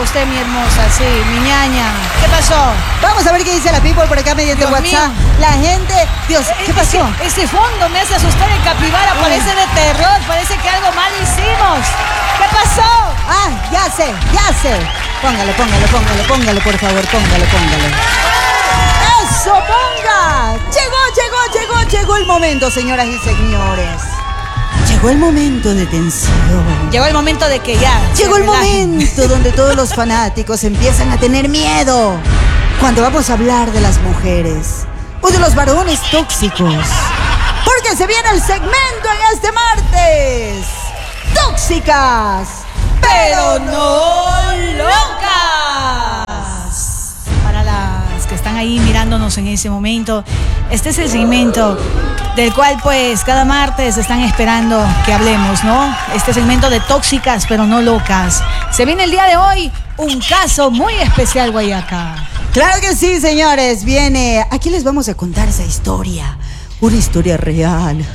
usted, mi hermosa, sí, mi ñaña. ¿Qué pasó? Vamos a ver qué dice la people por acá mediante Dios WhatsApp. mío. La gente... Dios, ¿qué pasó? Ese fondo me hace asustar el capibara, parece de terror, parece que algo mal hicimos. ¿Qué pasó? Ah, ya sé. Póngale, por favor, póngale. ¡Eso, ponga! Llegó el momento, señoras y señores. Llegó el momento de tensión. Llegó el momento de que ya. Llegó el momento donde todos los fanáticos empiezan a tener miedo. Cuando vamos a hablar de las mujeres o de los varones tóxicos. Porque se viene el segmento en este martes. Tóxicas, pero no locas. Para las que están ahí mirándonos en ese momento, este es el segmento del cual pues cada martes están esperando que hablemos, ¿no? Este segmento de tóxicas pero no locas. Se viene el día de hoy un caso muy especial, Guayaca. Claro que sí, señores, viene. Aquí les vamos a contar esa historia. Una historia real.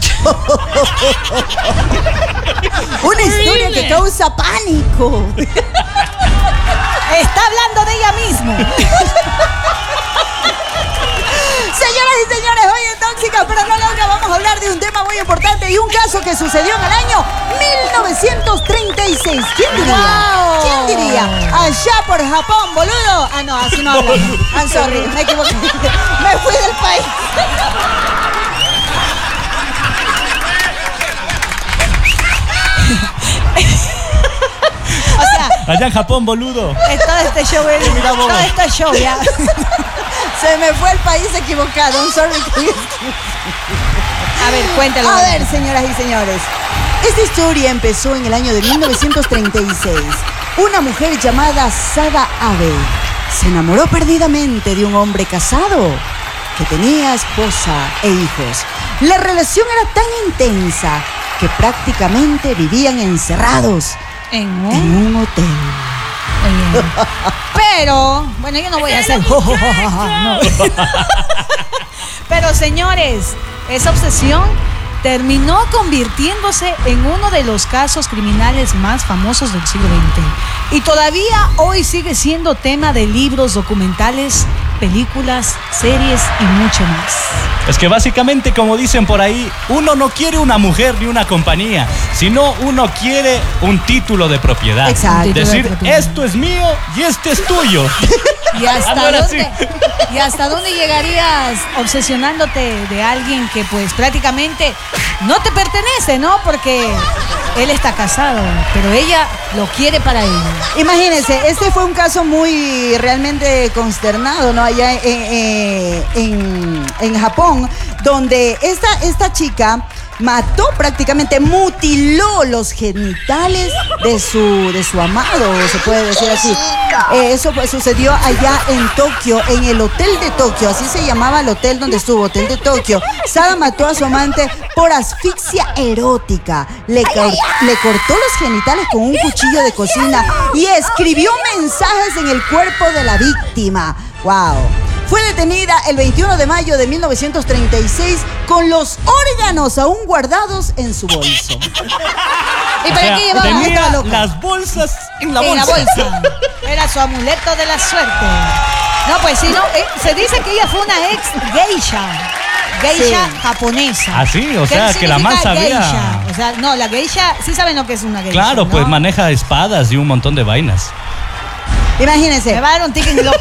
Una historia que causa pánico. Está hablando de ella misma. Señoras y señores, hoy en Tóxica pero no loca vamos a hablar de un tema muy importante y un caso que sucedió en el año 1936. ¿Quién diría? Wow. ¿Quién diría? Allá por Japón, boludo. Ah, no, así no hablan. I'm sorry, me equivoqué. Me fui del país. O sea, allá en Japón, boludo. todo este show ya. Se me fue el país equivocado. I'm sorry. A ver, cuéntalo. A ver, señoras y señores. Esta historia empezó en el año de 1936. Una mujer llamada Sada Abe se enamoró perdidamente de un hombre casado que tenía esposa e hijos. La relación era tan intensa que prácticamente vivían encerrados en un hotel. Pero, bueno, yo no voy a hacer. No. Pero, señores, esa obsesión terminó convirtiéndose en uno de los casos criminales más famosos del siglo XX. Y todavía hoy sigue siendo tema de libros, documentales, películas, series y mucho más. Es que básicamente, como dicen por ahí, uno no quiere una mujer ni una compañía, sino uno quiere un título de propiedad. Exacto. Decir, esto es mío y este es tuyo. ¿Y hasta dónde llegarías obsesionándote de alguien que pues prácticamente no te pertenece, ¿no? Porque él está casado, pero ella lo quiere para él. Imagínense, este fue un caso muy realmente consternado, ¿no? Allá en Japón, donde esta chica mató prácticamente, mutiló los genitales de su amado, se puede decir así. Eso pues sucedió allá en Tokio, en el hotel de Tokio, así se llamaba el hotel donde estuvo, hotel de Tokio. Sada mató a su amante por asfixia erótica, le cortó los genitales con un cuchillo de cocina y escribió mensajes en el cuerpo de la víctima. ¡Wow! Fue detenida el 21 de mayo de 1936 con los órganos aún guardados en su bolso. ¿Y para qué llevaba? Tenía las bolsas en la bolsa. Era su amuleto de la suerte. No, pues sí, no. Se dice que ella fue una ex geisha japonesa. Ah, sí, o sea, que la man sabía. Geisha? O sea, no, la geisha, sí saben lo que es una geisha. Claro, ¿no? pues maneja espadas y un montón de vainas. Imagínense. Me va a dar un tic en el ojo.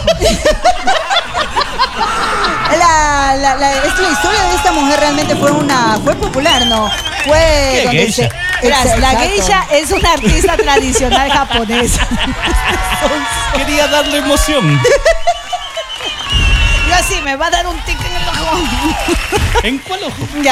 La historia de esta mujer realmente fue popular, ¿no? Fue donde geisha? La geisha es una artista tradicional japonesa. Quería darle emoción. Yo así, me va a dar un tic en el ojo. ¿En cuál ojo? Ya.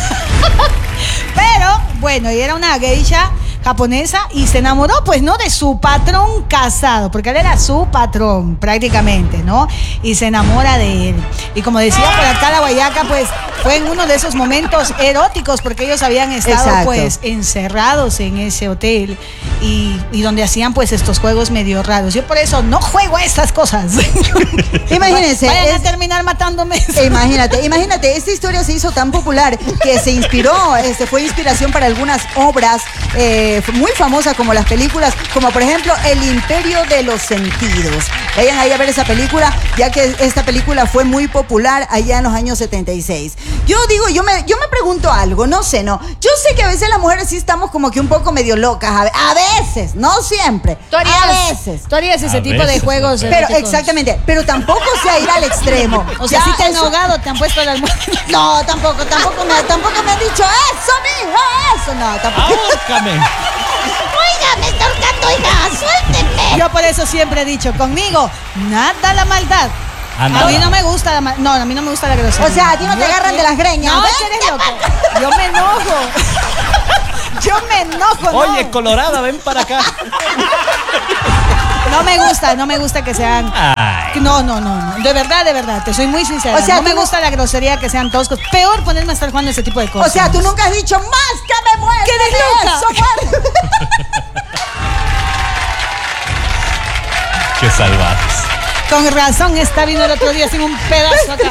Pero, bueno, ella era una geisha japonesa y se enamoró, pues, ¿no? De su patrón casado, porque él era su patrón, prácticamente, ¿no? Y se enamora de él. Y como decía por acá la Guayaca, pues, fue en uno de esos momentos eróticos, porque ellos habían estado, exacto, pues, encerrados en ese hotel y donde hacían, pues, estos juegos medio raros. Yo por eso no juego a estas cosas. Imagínense. Vayan a terminar matándome. Imagínate, esta historia se hizo tan popular que se inspiró, fue inspiración para algunas obras muy famosas como las películas, como por ejemplo El Imperio de los Sentidos. Vayan ahí a ver esa película, ya que esta película fue muy popular allá en los años 76. Yo digo, yo me pregunto algo, no sé, ¿no? Yo sé que a veces las mujeres sí estamos como que un poco medio locas, a veces, no siempre, a veces. Tú harías ese tipo de juegos. Pero exactamente, pero tampoco sea ir al extremo. O sea, si te han ahogado, te han puesto la almohada. No, tampoco me han dicho eso, mijo, eso no, tampoco. Ahórcame. Oiga, me está ahorcando, oiga, suélteme. Yo por eso siempre he dicho, conmigo, nada la maldad. A mí no me gusta la maldad. No, a mí no me gusta la grosería. O sea, a ti no te agarran de las greñas. No, ¿ves? que eres loco. Yo me enojo. Yo me enojo, ¿no? Oye, Colorada, ven para acá. No me gusta que sean. Ay. No. De verdad, te soy muy sincera. O sea, no me gusta la grosería, que sean toscos. Peor ponerme a estar jugando ese tipo de cosas. O sea, tú nunca has dicho más que me muerde. ¡Que eres loca! Eso, muerde. Qué salvajes. Con razón, está vino el otro día sin un pedazo acá.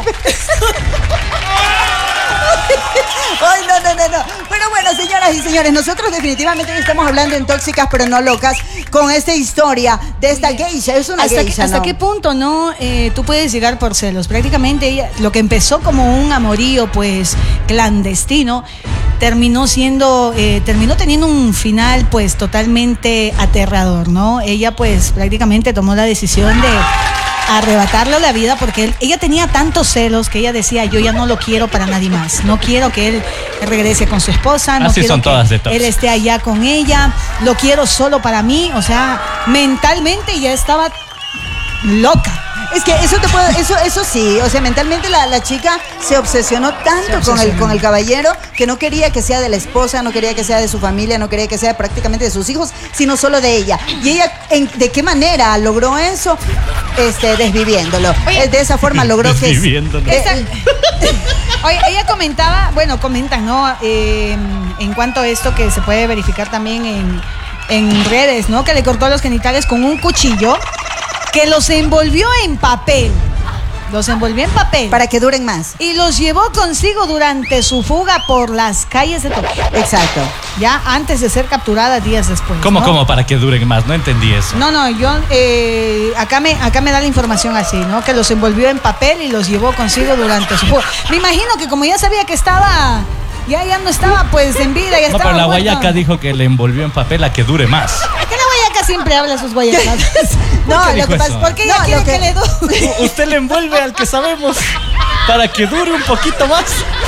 Ay, no. Pero bueno, señoras y señores, nosotros definitivamente estamos hablando en Tóxicas pero no locas con esta historia de esta geisha. Es una geisha, ¿Hasta qué punto, no? Tú puedes llegar por celos. Prácticamente ella, lo que empezó como un amorío, pues, clandestino, terminó teniendo un final, pues, totalmente aterrador, ¿no? Ella, pues, prácticamente tomó la decisión de arrebatarle la vida porque ella tenía tantos celos que ella decía, yo ya no lo quiero para nadie más, no quiero que él regrese con su esposa, no Así quiero son que todas de tóxicas. él esté allá con ella, lo quiero solo para mí. O sea, mentalmente ya estaba loca. Es que eso sí, o sea, mentalmente la chica se obsesionó tanto con el caballero que no quería que sea de la esposa, no quería que sea de su familia, no quería que sea prácticamente de sus hijos, sino solo de ella. Y ella, ¿de qué manera logró eso? Desviviéndolo. Oye, de esa forma logró desviviéndolo. Oye, ella comentaba, comentan, ¿no? En cuanto a esto que se puede verificar también en redes, ¿no? Que le cortó los genitales con un cuchillo, que los envolvió en papel. Para que duren más. Y los llevó consigo durante su fuga por las calles de Tokio. Exacto. Ya antes de ser capturada días después. ¿Cómo para que duren más? No entendí eso. No, yo acá me da la información así, ¿no? Que los envolvió en papel y los llevó consigo durante su fuga. Me imagino que como ya sabía que estaba, ya no estaba pues en vida, ya No, estaba pero la muerto. guayaca dijo que le envolvió en papel a que dure más. Que la guayaca siempre habla sus guayacas. No, qué lo dijo que pasa eso? es porque Ella quiere que le dure. Usted le envuelve al que sabemos para que dure un poquito más.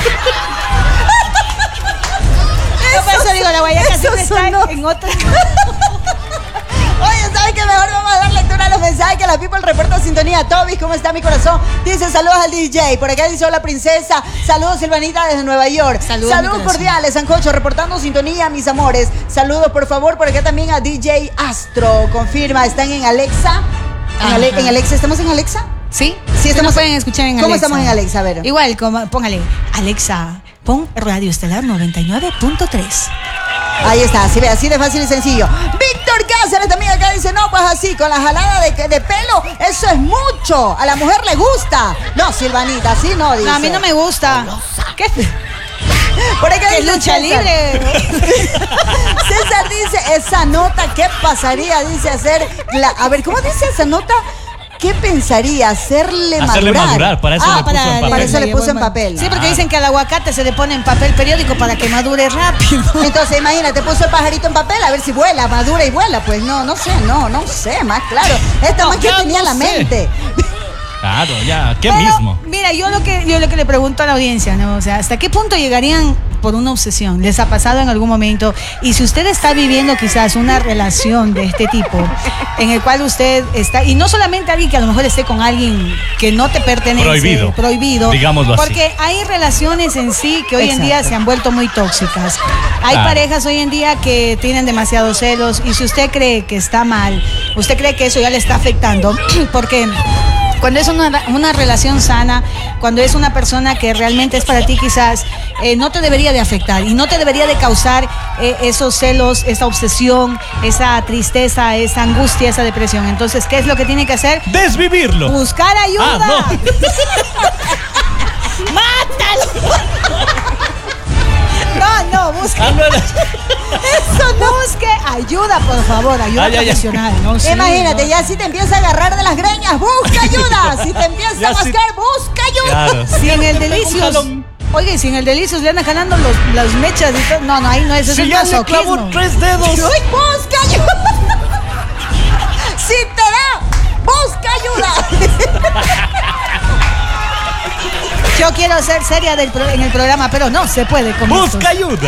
Yo por eso digo, la guayaca Eso siempre está sonó. en otra. Oye, ¿sabes qué? Mejor vamos a dar lectura a los mensajes que la people reporta sintonía. Tobis, ¿cómo está mi corazón? Dice saludos al DJ. Por acá dice hola princesa. Saludos Silvanita desde Nueva York. Saludos, Saludos mi corazón. cordiales, Sancocho, reportando sintonía, mis amores. Saludos, por favor, por acá también a DJ Astro. Confirma, ¿están en Alexa? ¿En Alexa? ¿Estamos en Alexa? ¿Sí? Sí, Nos pueden escuchar en Alexa. ¿Cómo estamos en Alexa? A ver. Igual, póngale, Alexa, pon Radio Estelar 99.3. Ahí está, así de fácil y sencillo. Víctor Cáceres también acá dice, no, pues así, con la jalada de pelo, eso es mucho. A la mujer le gusta. No, Silvanita, así no, dice. No, a mí no me gusta. ¿Qué? Por acá ¿Qué dice lucha César. libre? César dice, esa nota, ¿qué pasaría? Dice hacer... A ver, ¿cómo dice esa nota? ¿Qué pensaría? Hacerle madurar. Para eso le puso en papel. Para eso le puso en papel. Sí, porque dicen que al aguacate se le pone en papel periódico para que madure rápido. Entonces, imagínate, puso el pajarito en papel a ver si vuela, madura y vuela. Pues no sé, más claro. Esta más que ya tenía no la sé. mente. Claro, ya, ¿qué Pero, mismo? Mira, yo lo que le pregunto a la audiencia, ¿no? O sea, ¿hasta qué punto llegarían por una obsesión? ¿Les ha pasado en algún momento? Y si usted está viviendo quizás una relación de este tipo, en el cual usted está, y no solamente alguien que a lo mejor esté con alguien que no te pertenece, prohibido, digámoslo así. porque hay relaciones en sí que hoy en día se han vuelto muy tóxicas. Hay Claro. parejas hoy en día que tienen demasiados celos, y si usted cree que está mal, usted cree que eso ya le está afectando, porque cuando es una relación sana, cuando es una persona que realmente es para ti, quizás no te debería de afectar y no te debería de causar esos celos, esa obsesión, esa tristeza, esa angustia, esa depresión. Entonces, ¿qué es lo que tiene que hacer? Desvivirlo. Buscar ayuda. Ah, no. ¡Mátalo! No, busque. Ah, no era- Eso no. Busque ayuda, por favor, ayuda profesional. No, sí, Imagínate, no. ya si te empieza a agarrar de las greñas, busca ayuda. Si te empieza Ya a si- mascar, busca ayuda. Claro. Si en el Un Delicios. jalón. Oye, si en el Delicios le andan jalando las mechas y todo. No, ahí no es eso. Si es ya le clavó masoquismo. 3 dedos. ¡Ay, busca ayuda! Si te da, busca ayuda. Yo quiero ser seria en el programa, pero no se puede con Busca ayuda.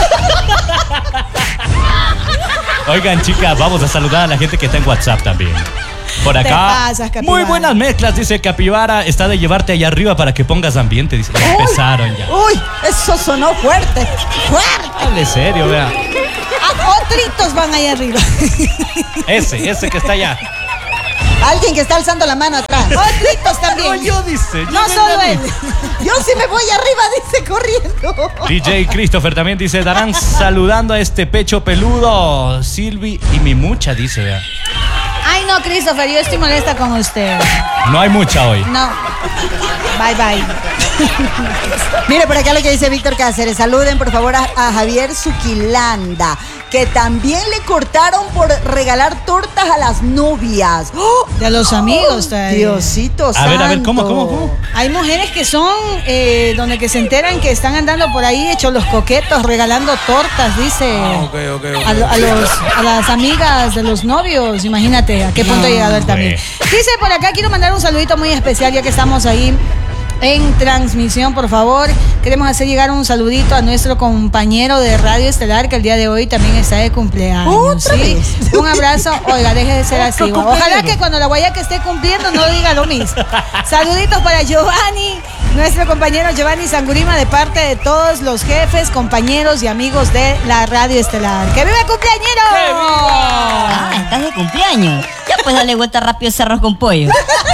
Oigan, chicas, vamos a saludar a la gente que está en WhatsApp también. Por acá. Te pasas, Capibara. Muy buenas mezclas, dice Capibara. Está de llevarte allá arriba para que pongas ambiente. Dice, ya empezaron ya. Uy, eso sonó fuerte. Fuerte. Hable serio, vea. Otritos van ahí arriba. Ese que está allá. Alguien que está alzando la mano atrás. Otritos también. No, yo dice. No llévenme solo a mí. él. Yo sí me voy arriba, dice corriendo. DJ Christopher también dice, darán saludando a este pecho peludo. Silvi y mi mucha, dice, vea. Ay, no, Christopher, yo estoy molesta con usted. No hay mucha hoy. No. Bye. Mire, por acá lo que dice Víctor Cáceres. Saluden, por favor, a Javier Zuquilanda, que también le cortaron por regalar tortas a las novias. ¡Oh! De los amigos. todavía. Diosito santo. A ver, ¿cómo? Hay mujeres que son, donde que se enteran que están andando por ahí hechos los coquetos, regalando tortas, dice. A las amigas de los novios, imagínate a qué punto ha llegado él también. Dice por acá, quiero mandar un saludito muy especial, ya que estamos ahí en transmisión, por favor. Queremos hacer llegar un saludito a nuestro compañero de Radio Estelar, que el día de hoy también está de cumpleaños. ¿Otra vez? Un abrazo. Oiga, deje de ser así. Otro Ojalá cumpleaños. que cuando la guayaca esté cumpliendo no diga lo mismo. Saluditos para Giovanni, nuestro compañero Giovanni Sangurima, de parte de todos los jefes, compañeros y amigos de la Radio Estelar. ¡Que viva el cumpleañero! ¡Que viva! Ah, estás de cumpleaños. Ya pues dale vuelta rápido ese arroz con pollo.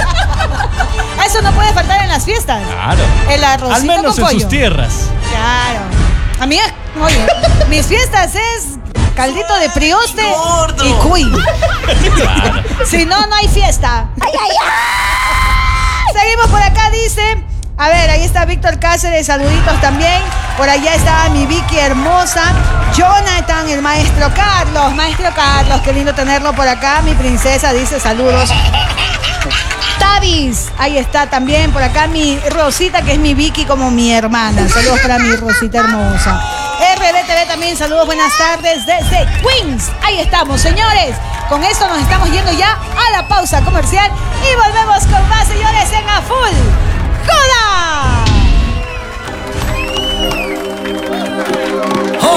Eso no puede faltar en las fiestas. Claro. El arrocito Al menos con en pollo. sus tierras. Claro. A mí, oye, mis fiestas es caldito de prioste y cuy. Claro. Si no, no hay fiesta. Seguimos por acá, dice. A ver, ahí está Víctor Cáceres, saluditos también. Por allá está mi Vicky hermosa. Jonathan, el maestro Carlos. Maestro Carlos, qué lindo tenerlo por acá. Mi princesa dice saludos. Tavis, ahí está también por acá mi Rosita, que es mi Vicky como mi hermana. Saludos para mi Rosita hermosa. RDTV también, saludos, buenas tardes desde Queens. Ahí estamos, señores. Con esto nos estamos yendo ya a la pausa comercial y volvemos con más, señores, en